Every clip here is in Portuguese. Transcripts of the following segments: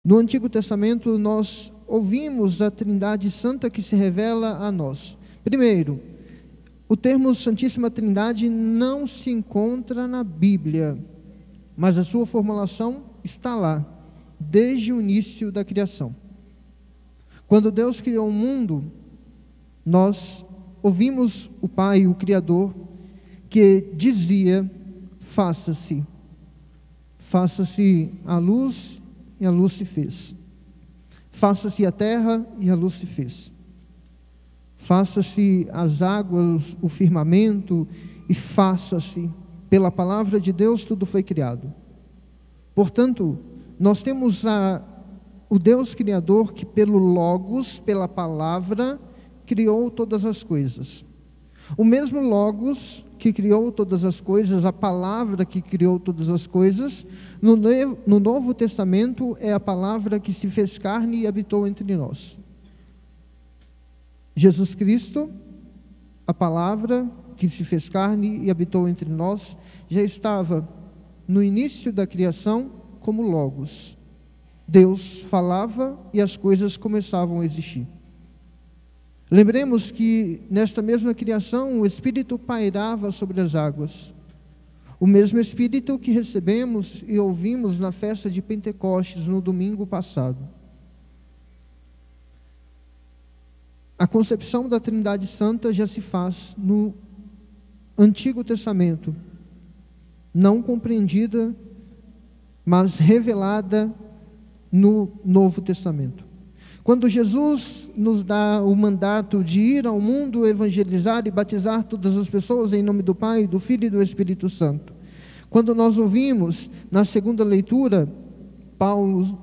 No Antigo Testamento, nós ouvimos a Trindade Santa que se revela a nós. Primeiro, o termo Santíssima Trindade não se encontra na Bíblia, mas a sua formulação está lá, desde o início da criação. Quando Deus criou o mundo, nós ouvimos o Pai, o Criador, que dizia: faça-se a luz, e a luz se fez. Faça-se a terra, e a luz se fez. Faça-se as águas, o firmamento, e faça-se. Pela palavra de Deus tudo foi criado. Portanto, nós temos o Deus Criador que pelo Logos, pela palavra, criou todas as coisas. O mesmo Logos que criou todas as coisas, a palavra que criou todas as coisas, no Novo Testamento é a palavra que se fez carne e habitou entre nós. Jesus Cristo, a palavra que se fez carne e habitou entre nós, já estava no início da criação como Logos. Deus falava e as coisas começavam a existir. Lembremos que nesta mesma criação o Espírito pairava sobre as águas. O mesmo Espírito que recebemos e ouvimos na festa de Pentecostes no domingo passado. A concepção da Trindade Santa já se faz no Antigo Testamento, não compreendida, mas revelada no Novo Testamento. Quando Jesus nos dá o mandato de ir ao mundo, evangelizar e batizar todas as pessoas em nome do Pai, do Filho e do Espírito Santo. Quando nós ouvimos, na segunda leitura, Paulo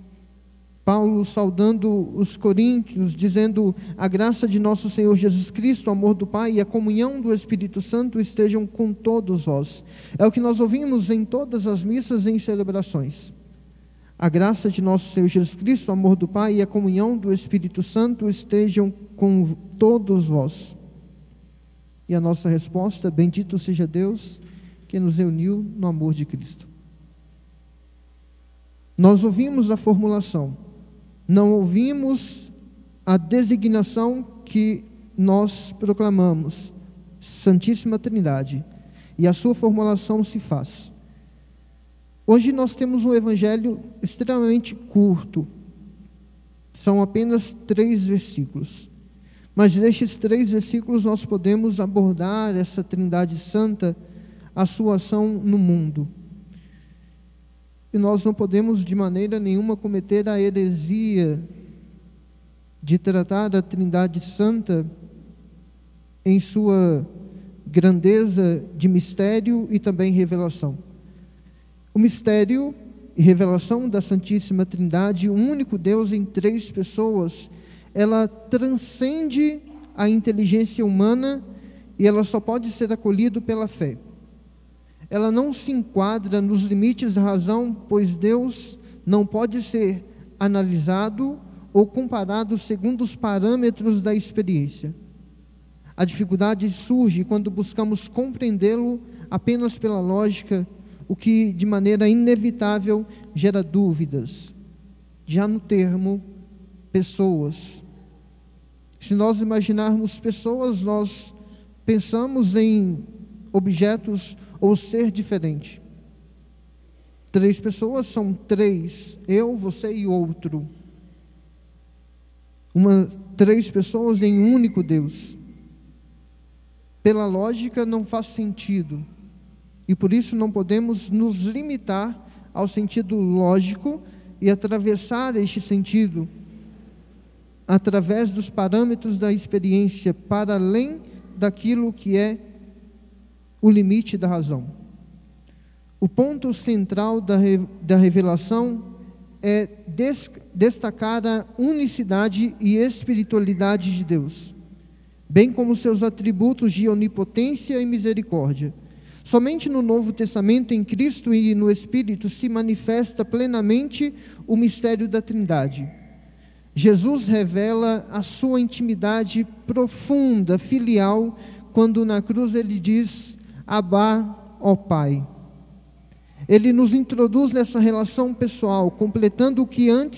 saudando os coríntios, dizendo: a graça de nosso Senhor Jesus Cristo, o amor do Pai e a comunhão do Espírito Santo estejam com todos vós. É o que nós ouvimos em todas as missas e em celebrações. A graça de nosso Senhor Jesus Cristo, o amor do Pai e a comunhão do Espírito Santo estejam com todos vós. E a nossa resposta: bendito seja Deus que nos reuniu no amor de Cristo. Nós ouvimos a formulação, não ouvimos a designação que nós proclamamos, Santíssima Trindade, e a sua formulação se faz. Hoje nós temos um evangelho extremamente curto, são apenas 3 versículos, mas destes 3 versículos nós podemos abordar essa Trindade Santa, a sua ação no mundo. E nós não podemos de maneira nenhuma cometer a heresia de tratar a Trindade Santa em sua grandeza de mistério e também revelação. O mistério e revelação da Santíssima Trindade, o único Deus em 3 pessoas, ela transcende a inteligência humana e ela só pode ser acolhida pela fé. Ela não se enquadra nos limites da razão, pois Deus não pode ser analisado ou comparado segundo os parâmetros da experiência. A dificuldade surge quando buscamos compreendê-lo apenas pela lógica, o que de maneira inevitável gera dúvidas. Já no termo pessoas, se nós imaginarmos pessoas, nós pensamos em objetos ou ser diferente. 3 pessoas são 3, eu, você e outro. 3 pessoas em um único Deus. Pela lógica não faz sentido, e por isso não podemos nos limitar ao sentido lógico e atravessar este sentido através dos parâmetros da experiência, para além daquilo que é o limite da razão. O ponto central da revelação é destacar a unicidade e espiritualidade de Deus, bem como seus atributos de onipotência e misericórdia. Somente no Novo Testamento, em Cristo e no Espírito, se manifesta plenamente o mistério da Trindade. Jesus revela a sua intimidade profunda, filial, quando na cruz ele diz: Abá, ó Pai. ele nos introduz nessa relação pessoal, completando o que antes